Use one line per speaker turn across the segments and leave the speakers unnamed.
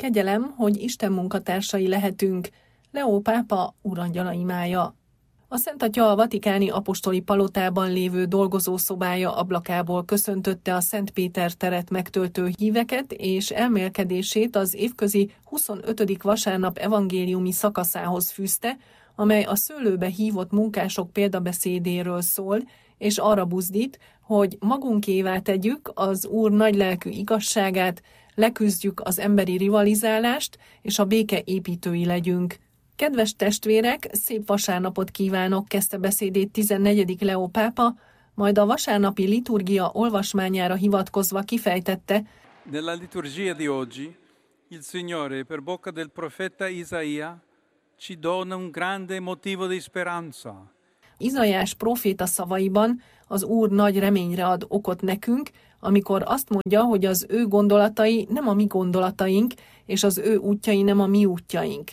Kegyelem, hogy Isten munkatársai lehetünk, Leó pápa urangyala imája. A Szent Atya a vatikáni apostoli palotában lévő dolgozószobája ablakából köszöntötte a Szent Péter teret megtöltő híveket, és elmélkedését az évközi 25. vasárnap evangéliumi szakaszához fűzte, amely a szőlőbe hívott munkások példabeszédéről szól, és arra buzdít, hogy magunkévá tegyük az Úr nagylelkű igazságát, leküzdjük az emberi rivalizálást, és a béke építői legyünk. Kedves testvérek, szép vasárnapot kívánok, kezdte beszédét 14. Leó pápa, majd a vasárnapi liturgia olvasmányára hivatkozva kifejtette:
Nella liturgia di oggi, il Signore per bocca del profeta Isaia ci dona un grande motivo di speranza.
Izaiás próféta szavaiban az Úr nagy reményre ad okot nekünk, amikor azt mondja, hogy az ő gondolatai nem a mi gondolataink, és az ő útjai nem a mi útjaink.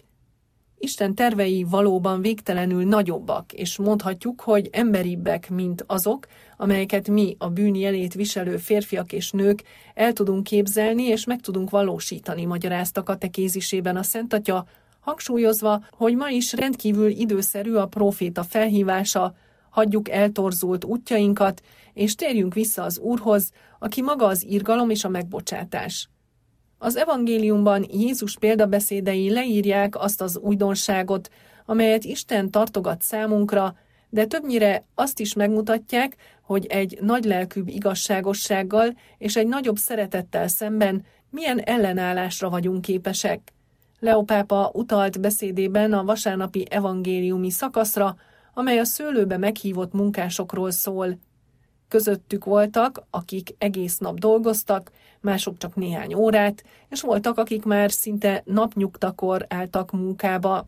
Isten tervei valóban végtelenül nagyobbak, és mondhatjuk, hogy emberibbek, mint azok, amelyeket mi, a bűn jelét viselő férfiak és nők el tudunk képzelni, és meg tudunk valósítani, magyarázta katekézisében a Szent Atya, hangsúlyozva, hogy ma is rendkívül időszerű a próféta felhívása, hagyjuk eltorzult útjainkat, és térjünk vissza az Úrhoz, aki maga az irgalom és a megbocsátás. Az evangéliumban Jézus példabeszédei leírják azt az újdonságot, amelyet Isten tartogat számunkra, de többnyire azt is megmutatják, hogy egy nagylelkűbb igazságossággal és egy nagyobb szeretettel szemben milyen ellenállásra vagyunk képesek. Leó pápa utalt beszédében a vasárnapi evangéliumi szakaszra, amely a szőlőbe meghívott munkásokról szól. Közöttük voltak, akik egész nap dolgoztak, mások csak néhány órát, és voltak, akik már szinte napnyugtakor álltak munkába.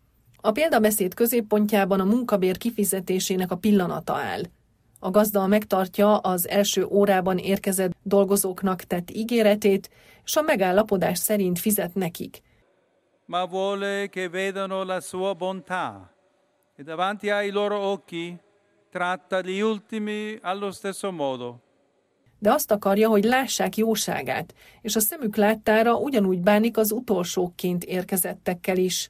A példabeszéd középpontjában a munkabér kifizetésének a pillanata áll. A gazda megtartja az első órában érkezett dolgozóknak tett ígéretét, és a megállapodás szerint fizet nekik.
Ma vuole che vedano la sua bontà e davanti ai loro occhi tratta gli ultimi allo stesso modo.
De azt akarja, hogy lássák jóságát, és a szemük láttára ugyanúgy bánik az utolsókként érkezettekkel is.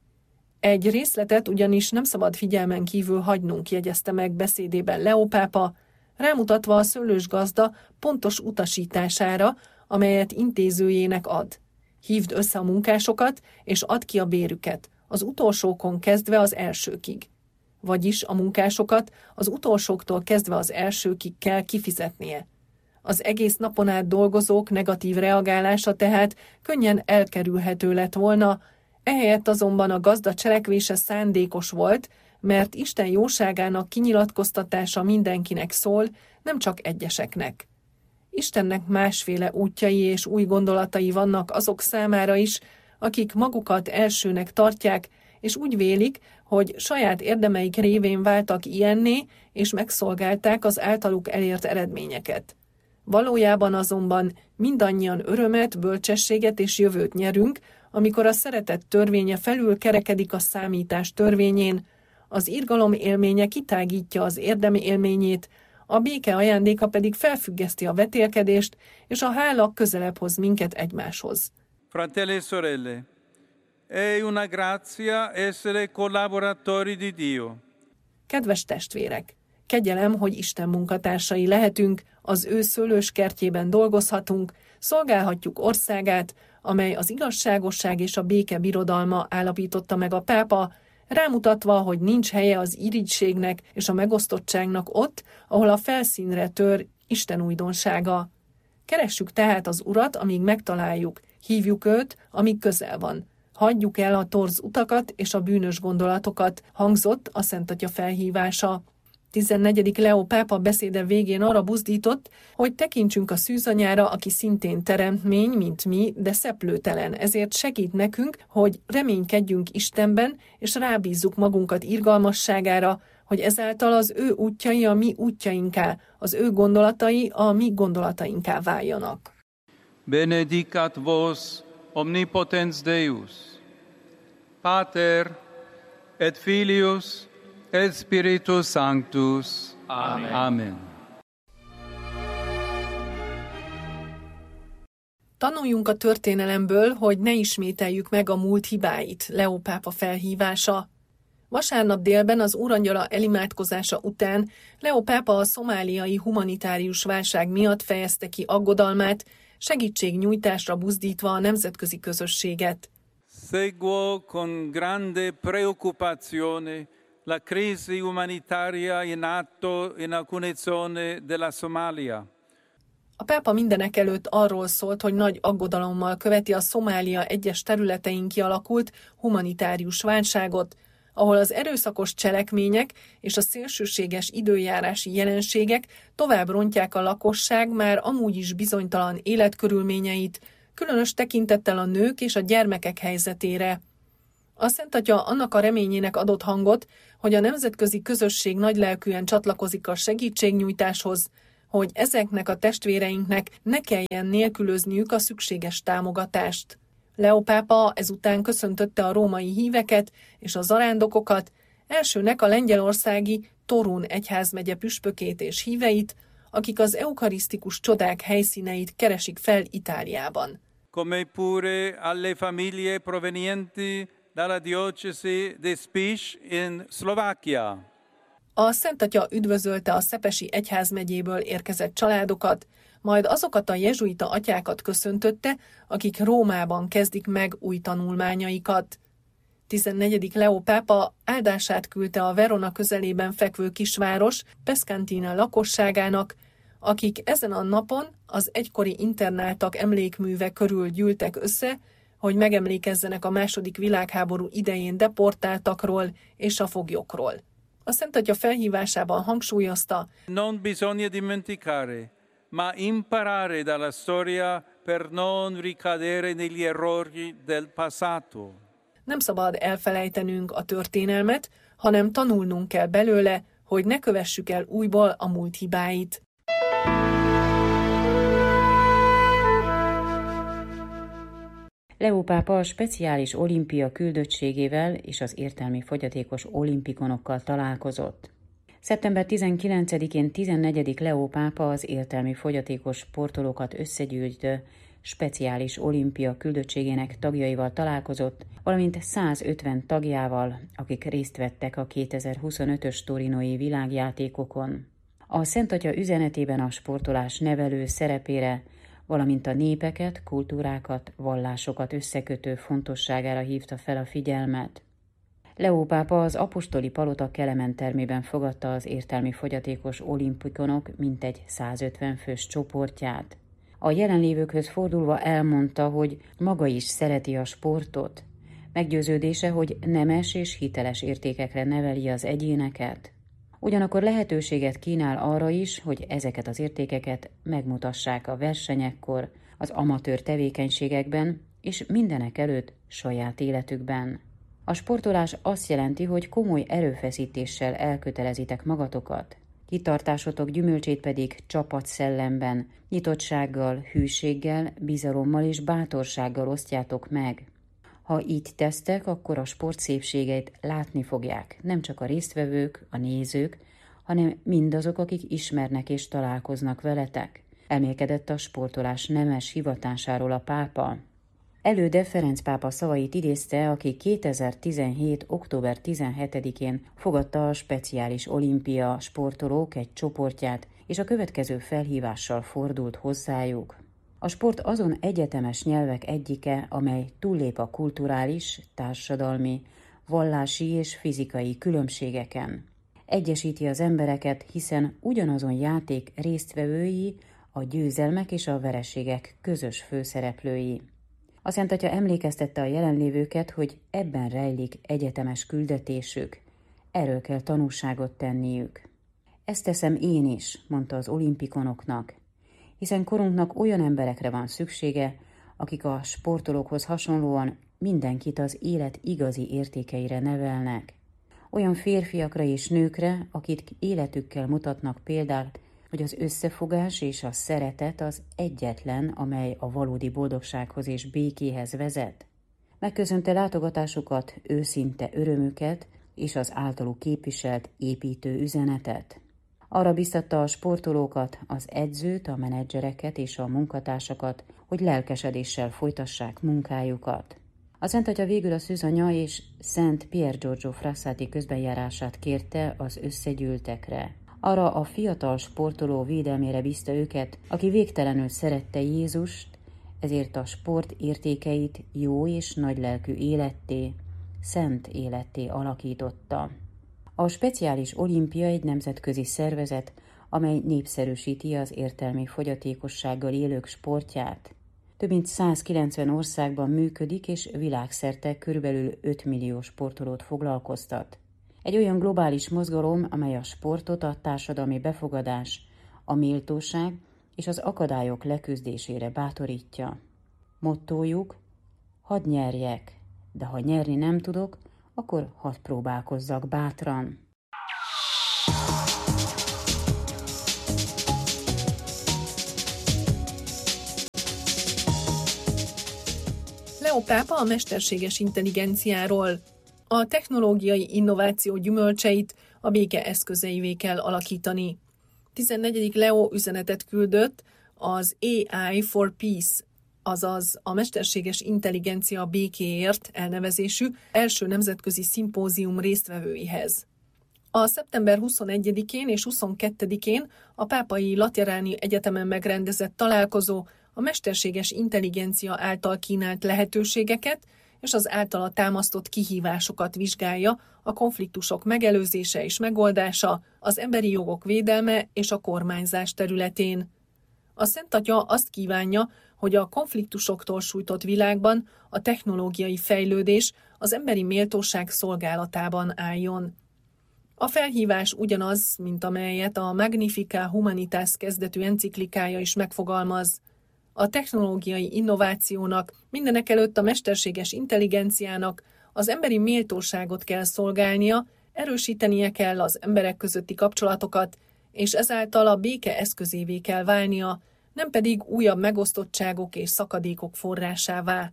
Egy részletet ugyanis nem szabad figyelmen kívül hagynunk, jegyezte meg beszédében Leó pápa, rámutatva a szőlős gazda pontos utasítására, amelyet intézőjének ad. Hívd össze a munkásokat, és add ki a bérüket, az utolsókon kezdve az elsőkig. Vagyis a munkásokat az utolsóktól kezdve az elsőkig kell kifizetnie. Az egész napon át dolgozók negatív reagálása tehát könnyen elkerülhető lett volna, ehelyett azonban a gazda cselekvése szándékos volt, mert Isten jóságának kinyilatkoztatása mindenkinek szól, nem csak egyeseknek. Istennek másféle útjai és új gondolatai vannak azok számára is, akik magukat elsőnek tartják, és úgy vélik, hogy saját érdemeik révén váltak ilyenné, és megszolgálták az általuk elért eredményeket. Valójában azonban mindannyian örömet, bölcsességet és jövőt nyerünk, amikor a szeretet törvénye felül kerekedik a számítás törvényén, az irgalom élménye kitágítja az érdemi élményét, a béke ajándéka pedig felfüggeszti a vetélkedést, és a hála közelebb hoz minket egymáshoz.
Fratelli e sorelle, è una grazia essere collaboratori di Dio.
Kedves testvérek! Kegyelem, hogy Isten munkatársai lehetünk, az ő szőlős kertjében dolgozhatunk, szolgálhatjuk országát, amely az igazságosság és a béke birodalma, állapította meg a pápa, rámutatva, hogy nincs helye az irigységnek és a megosztottságnak ott, ahol a felszínre tör Isten újdonsága. Keressük tehát az Urat, amíg megtaláljuk, hívjuk őt, amíg közel van. Hagyjuk el a torz utakat és a bűnös gondolatokat, hangzott a Szent Atya felhívása. 14. Leó pápa beszéde végén arra buzdított, hogy tekintsünk a szűzanyára, aki szintén teremtmény, mint mi, de szeplőtelen, ezért segít nekünk, hogy reménykedjünk Istenben, és rábízzuk magunkat irgalmasságára, hogy ezáltal az ő útjai a mi útjainká, az ő gondolatai a mi gondolatainká váljanak.
Benedicat vos omnipotens Deus, Pater et Filius et Spiritus Sanctus. Amen. Amen.
Tanuljunk a történelemből, hogy ne ismételjük meg a múlt hibáit, Leó pápa felhívása. Vasárnap délben az Úrangyala elimádkozása után Leó pápa a szomáliai humanitárius válság miatt fejezte ki aggodalmát, segítségnyújtásra buzdítva a nemzetközi közösséget.
Seguo con grande preoccupazione la crisi umanitaria in atto in alcune zone della Somalia.
A pápa mindenek előtt arról szólt, hogy nagy aggodalommal követi a Szomália egyes területein kialakult humanitárius válságot, ahol az erőszakos cselekmények és a szélsőséges időjárási jelenségek tovább rontják a lakosság már amúgy is bizonytalan életkörülményeit, különös tekintettel a nők és a gyermekek helyzetére. A Szent Atya annak a reményének adott hangot, hogy a nemzetközi közösség nagylelkűen csatlakozik a segítségnyújtáshoz, hogy ezeknek a testvéreinknek ne kelljen nélkülözniük a szükséges támogatást. Leó pápa ezután köszöntötte a római híveket és a zarándokokat, elsőnek a lengyelországi Torun egyházmegye püspökét és híveit, akik az eukarisztikus csodák helyszíneit keresik fel Itáliában.
Come pure alle famiglie provenienti dalla diocesi di Spiš in Slovakia.
A Szent Atya üdvözölte a Szepesi egyházmegyéből érkezett családokat, majd azokat a jezsuita atyákat köszöntötte, akik Rómában kezdik meg új tanulmányaikat. 14. Leó pápa áldását küldte a Verona közelében fekvő kisváros Pescantina lakosságának, akik ezen a napon az egykori internáltak emlékműve körül gyűltek össze, hogy megemlékezzenek a II. Világháború idején deportáltakról és a foglyokról. A Szent Atya felhívásában hangsúlyozta:
Non bisogna dimenticare, ma imparare dalla storia per non ricadere negli errori del passato.
Nem szabad elfelejtenünk a történelmet, hanem tanulnunk kell belőle, hogy ne kövessük el újból a múlt hibáit.
Leó pápa a speciális olimpia küldöttségével és az értelmi fogyatékos olimpikonokkal találkozott. Szeptember 19-én 14. Leó pápa az értelmi fogyatékos sportolókat összegyűjtő speciális olimpia küldöttségének tagjaival találkozott, valamint 150 tagjával, akik részt vettek a 2025-ös torinói világjátékokon. A Szent Atya üzenetében a sportolás nevelő szerepére, valamint a népeket, kultúrákat, vallásokat összekötő fontosságára hívta fel a figyelmet. Leó pápa az apostoli palota Kelemen termében fogadta az értelmi fogyatékos olimpikonok mintegy 150 fős csoportját. A jelenlévőkhöz fordulva elmondta, hogy maga is szereti a sportot. Meggyőződése, hogy nemes és hiteles értékekre neveli az egyéneket. Ugyanakkor lehetőséget kínál arra is, hogy ezeket az értékeket megmutassák a versenyekkor, az amatőr tevékenységekben és mindenek előtt saját életükben. A sportolás azt jelenti, hogy komoly erőfeszítéssel elkötelezitek magatokat. Kitartásotok gyümölcsét pedig csapatszellemben, nyitottsággal, hűséggel, bizalommal és bátorsággal osztjátok meg. Ha így tesztek, akkor a sport szépségeit látni fogják, nem csak a résztvevők, a nézők, hanem mindazok, akik ismernek és találkoznak veletek. Elmélkedett a sportolás nemes hivatásáról a pápa. Előde Ferenc pápa szavait idézte, aki 2017. október 17-én fogadta a speciális olimpia sportolók egy csoportját, és a következő felhívással fordult hozzájuk. A sport azon egyetemes nyelvek egyike, amely túllép a kulturális, társadalmi, vallási és fizikai különbségeken. Egyesíti az embereket, hiszen ugyanazon játék résztvevői, a győzelmek és a vereségek közös főszereplői. A Szent Atya emlékeztette a jelenlévőket, hogy ebben rejlik egyetemes küldetésük, erről kell tanúságot tenniük. Ezt teszem én is, mondta az olimpikonoknak, hiszen korunknak olyan emberekre van szüksége, akik a sportolókhoz hasonlóan mindenkit az élet igazi értékeire nevelnek. Olyan férfiakra és nőkre, akik életükkel mutatnak példát, hogy az összefogás és a szeretet az egyetlen, amely a valódi boldogsághoz és békéhez vezet. Megköszönte látogatásukat, őszinte örömüket és az általuk képviselt építő üzenetet. Arra biztatta a sportolókat, az edzőt, a menedzsereket és a munkatársakat, hogy lelkesedéssel folytassák munkájukat. A Szent Atya végül a szűzanya és Szent Pier Giorgio Frassati közbenjárását kérte az összegyűltekre. Arra a fiatal sportoló védelmére bízta őket, aki végtelenül szerette Jézust, ezért a sport értékeit jó és nagylelkű életté, szent életté alakította. A Speciális Olimpia egy nemzetközi szervezet, amely népszerűsíti az értelmi fogyatékossággal élők sportját. Több mint 190 országban működik, és világszerte körülbelül 5 millió sportolót foglalkoztat. Egy olyan globális mozgalom, amely a sportot a társadalmi befogadás, a méltóság és az akadályok leküzdésére bátorítja. Mottójuk: hadd nyerjek, de ha nyerni nem tudok, akkor hadd próbálkozzak bátran.
Leó pápa a mesterséges intelligenciáról. A technológiai innováció gyümölcseit a béke eszközeivé kell alakítani. 14. Leó üzenetet küldött az AI for Peace, azaz a mesterséges intelligencia békéért elnevezésű első nemzetközi szimpózium résztvevőihez. A szeptember 21-én és 22-én a Pápai Lateráni Egyetemen megrendezett találkozó a mesterséges intelligencia által kínált lehetőségeket és az általa támasztott kihívásokat vizsgálja a konfliktusok megelőzése és megoldása, az emberi jogok védelme és a kormányzás területén. A Szent Atya azt kívánja, hogy a konfliktusoktól sújtott világban a technológiai fejlődés az emberi méltóság szolgálatában álljon. A felhívás ugyanaz, mint amelyet a Magnificat Humanitas kezdetű enciklikája is megfogalmaz. A technológiai innovációnak, mindenekelőtt a mesterséges intelligenciának az emberi méltóságot kell szolgálnia, erősítenie kell az emberek közötti kapcsolatokat, és ezáltal a béke eszközévé kell válnia, nem pedig újabb megosztottságok és szakadékok forrásává.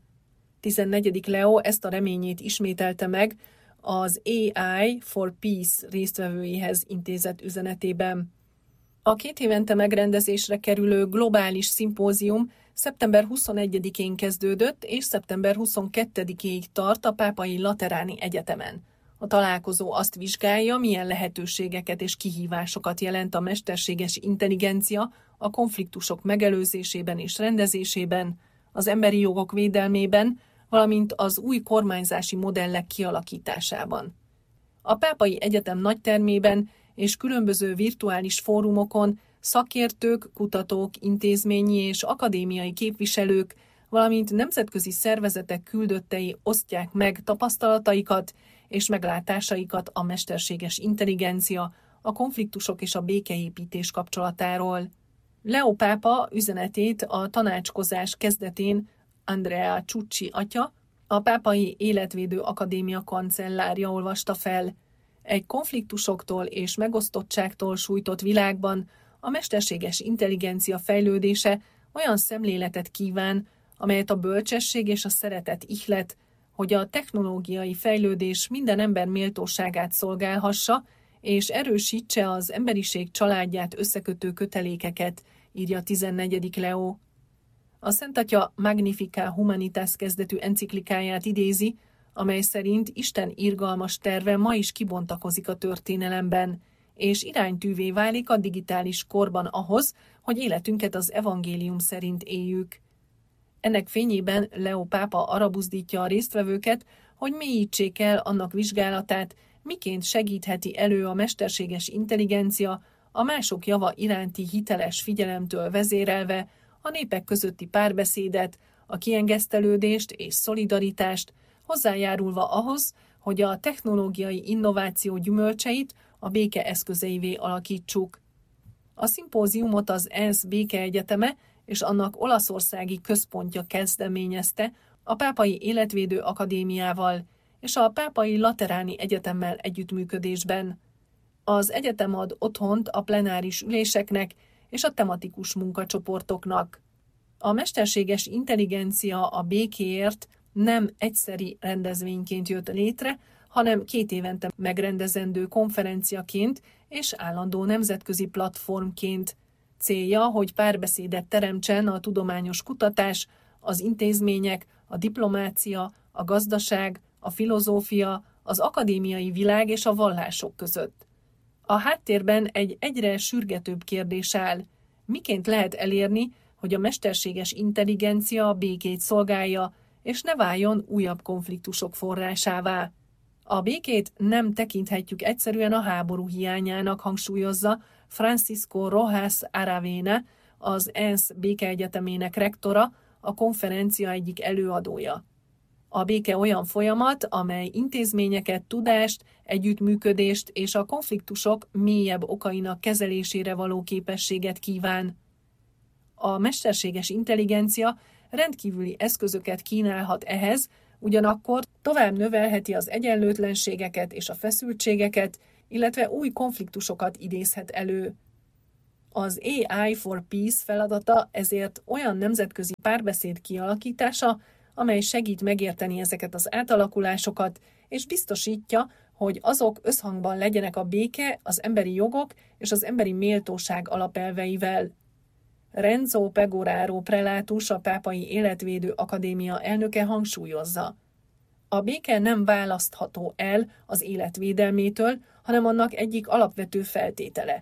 14. Leó ezt a reményét ismételte meg az AI for Peace résztvevőihez intézett üzenetében. A 2 évente megrendezésre kerülő globális szimpózium szeptember 21-én kezdődött, és szeptember 22-ig tart a Pápai Lateráni Egyetemen. A találkozó azt vizsgálja, milyen lehetőségeket és kihívásokat jelent a mesterséges intelligencia a konfliktusok megelőzésében és rendezésében, az emberi jogok védelmében, valamint az új kormányzási modellek kialakításában. A Pápai Egyetem nagytermében és különböző virtuális fórumokon szakértők, kutatók, intézményi és akadémiai képviselők, valamint nemzetközi szervezetek küldöttei osztják meg tapasztalataikat és meglátásaikat a mesterséges intelligencia, a konfliktusok és a békeépítés kapcsolatáról. Leó pápa üzenetét a tanácskozás kezdetén Andrea Ciucci atya, a Pápai Életvédő Akadémia kancellárja olvasta fel. Egy konfliktusoktól és megosztottságtól sújtott világban a mesterséges intelligencia fejlődése olyan szemléletet kíván, amelyet a bölcsesség és a szeretet ihlet, hogy a technológiai fejlődés minden ember méltóságát szolgálhassa, és erősítse az emberiség családját összekötő kötelékeket, írja 14. Leó. A Szent Atya Magnificat Humanitas kezdetű enciklikáját idézi, amely szerint Isten irgalmas terve ma is kibontakozik a történelemben, és iránytűvé válik a digitális korban ahhoz, hogy életünket az evangélium szerint éljük. Ennek fényében Leó pápa arra buzdítja a résztvevőket, hogy mélyítsék el annak vizsgálatát, miként segítheti elő a mesterséges intelligencia a mások java iránti hiteles figyelemtől vezérelve a népek közötti párbeszédet, a kiengesztelődést és szolidaritást, hozzájárulva ahhoz, hogy a technológiai innováció gyümölcseit a béke eszközeivé alakítsuk. A szimpóziumot az ENSZ Békeegyeteme és annak olaszországi központja kezdeményezte a Pápai Életvédő Akadémiával és a Pápai Lateráni Egyetemmel együttműködésben. Az egyetem ad otthont a plenáris üléseknek és a tematikus munkacsoportoknak. A mesterséges intelligencia a békéért nem egyszeri rendezvényként jött létre, hanem 2 évente megrendezendő konferenciaként és állandó nemzetközi platformként. Célja, hogy párbeszédet teremtsen a tudományos kutatás, az intézmények, a diplomácia, a gazdaság, a filozófia, az akadémiai világ és a vallások között. A háttérben egy egyre sürgetőbb kérdés áll. Miként lehet elérni, hogy a mesterséges intelligencia a békét szolgálja, és ne váljon újabb konfliktusok forrásává? A békét nem tekinthetjük egyszerűen a háború hiányának, hangsúlyozza Francisco Rojas Aravena, az ENSZ békeegyetemének rektora, a konferencia egyik előadója. A béke olyan folyamat, amely intézményeket, tudást, együttműködést és a konfliktusok mélyebb okainak kezelésére való képességet kíván. A mesterséges intelligencia rendkívüli eszközöket kínálhat ehhez, ugyanakkor tovább növelheti az egyenlőtlenségeket és a feszültségeket, illetve új konfliktusokat idézhet elő. Az AI for Peace feladata ezért olyan nemzetközi párbeszéd kialakítása, amely segít megérteni ezeket az átalakulásokat, és biztosítja, hogy azok összhangban legyenek a béke, az emberi jogok és az emberi méltóság alapelveivel. Renzo Pegoraro prelátus, a Pápai Életvédő Akadémia elnöke hangsúlyozza. A béke nem választható el az élet védelmétől, hanem annak egyik alapvető feltétele.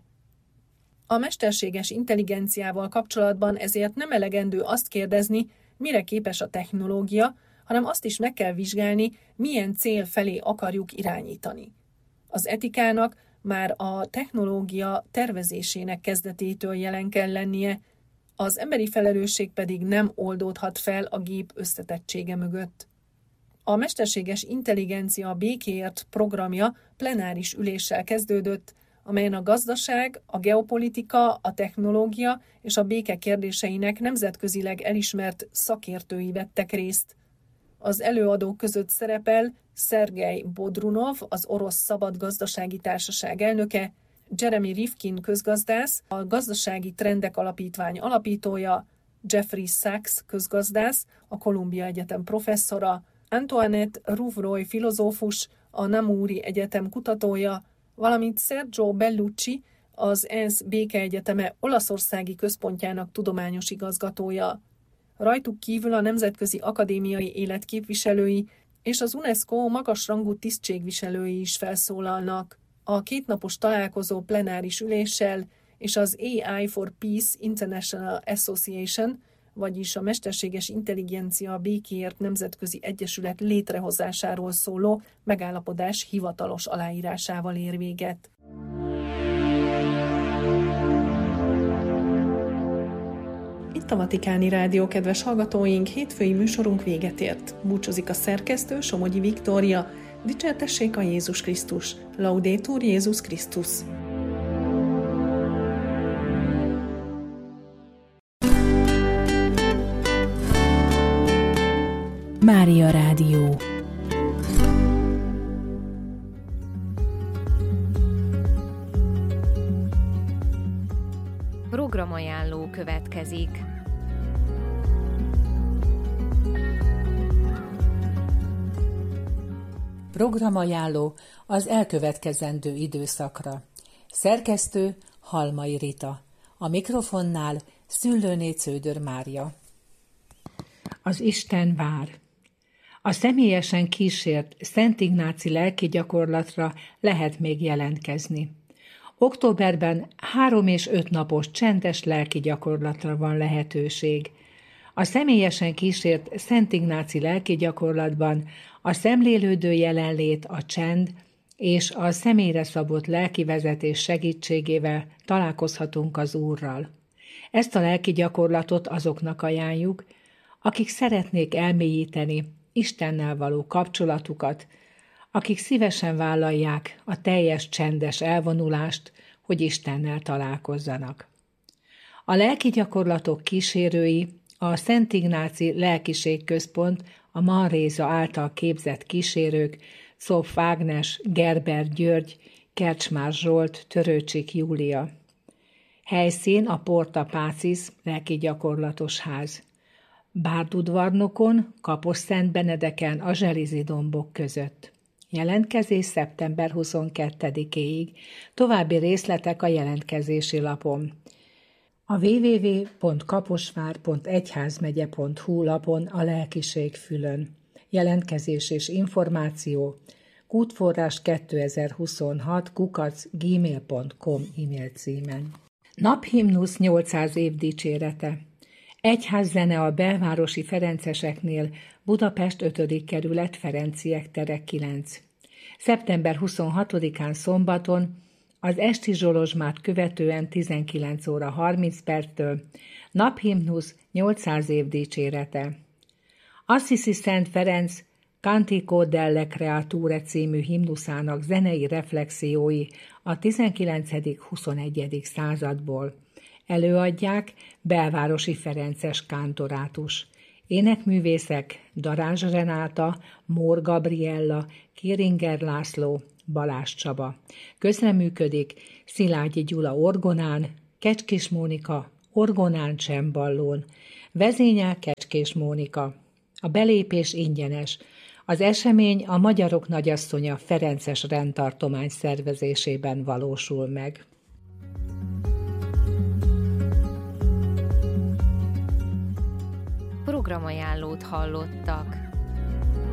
A mesterséges intelligenciával kapcsolatban ezért nem elegendő azt kérdezni, mire képes a technológia, hanem azt is meg kell vizsgálni, milyen cél felé akarjuk irányítani. Az etikának már a technológia tervezésének kezdetétől jelen kell lennie, az emberi felelősség pedig nem oldódhat fel a gép összetettsége mögött. A mesterséges intelligencia békéért programja plenáris üléssel kezdődött, amelyen a gazdaság, a geopolitika, a technológia és a béke kérdéseinek nemzetközileg elismert szakértői vettek részt. Az előadók között szerepel Szergej Bodrunov, az Orosz Szabad Gazdasági Társaság elnöke, Jeremy Rifkin közgazdász, a Gazdasági Trendek Alapítvány alapítója, Jeffrey Sachs közgazdász, a Columbia Egyetem professzora, Antoinette Rouvroy filozófus, a Namuri Egyetem kutatója, valamint Sergio Bellucci, az ENSZ Békeegyeteme olaszországi központjának tudományos igazgatója. Rajtuk kívül a nemzetközi akadémiai élet képviselői és az UNESCO magasrangú tisztségviselői is felszólalnak. A kétnapos találkozó plenáris üléssel és az AI for Peace International Association, vagyis a Mesterséges Intelligencia Békéért Nemzetközi Egyesület létrehozásáról szóló megállapodás hivatalos aláírásával ér véget. Itt a Vatikáni Rádió, kedves hallgatóink, hétfői műsorunk véget ért. Búcsúzik a szerkesztő, Somogyi Viktória. Dicsértessék a Jézus Krisztus! Laudetur Jézus Krisztus!
Mária Rádió.
Programajánló következik.
Programajánló az elkövetkezendő időszakra. Szerkesztő Halmai Rita. A mikrofonnál Szüllőné Cződör Mária.
Az Isten vár. A személyesen kísért Szent Ignáci lelki gyakorlatra lehet még jelentkezni. Októberben 3 és 5 napos csendes lelki gyakorlatra van lehetőség. A személyesen kísért Szent Ignáci lelki gyakorlatban a szemlélődő jelenlét, a csend és a személyre szabott lelki vezetés segítségével találkozhatunk az Úrral. Ezt a lelki gyakorlatot azoknak ajánljuk, akik szeretnék elmélyíteni Istennel való kapcsolatukat, akik szívesen vállalják a teljes csendes elvonulást, hogy Istennel találkozzanak. A lelki gyakorlatok kísérői a Szent Ignáci Lelkiségközpont, a Manréza által képzett kísérők, Szopf Ágnes, Gerber György, Kercsmár Zsolt, Törőcsik Júlia. Helyszín a Porta Pácis lelki gyakorlatos ház. Bárdudvarnokon, Kapos-Szent Benedeken a Zselizi dombok között. Jelentkezés szeptember 22-éig. További részletek a jelentkezési lapon. A www.kaposvár.egyházmegye.hu lapon a lelkiségfülön. Jelentkezés és információ kútforrás 2026 @gmail.com e-mail címen. Naphimnusz 800 év dicsérete. Egyházzene a belvárosi ferenceseknél, Budapest 5. kerület, Ferenciek tere 9. Szeptember 26-án szombaton, az esti zsolozsmát követően 19 óra 30 perctől Naphimnusz 800 év dicsérete. Assisi Szent Ferenc Cantico delle Creature című himnuszának zenei reflexiói a 19.-21. századból. Előadják belvárosi ferences kántorátus. Énekművészek Darázs Renáta, Mór Gabriella, Kéringer László, Balázs Csaba. Közreműködik Szilágyi Gyula orgonán, Kecskés Mónika orgonán cemballón. Vezényel Kecskés Mónika. A belépés ingyenes. Az esemény a Magyarok Nagyasszonya Ferences rendtartomány szervezésében valósul meg.
Programajánlót hallottak.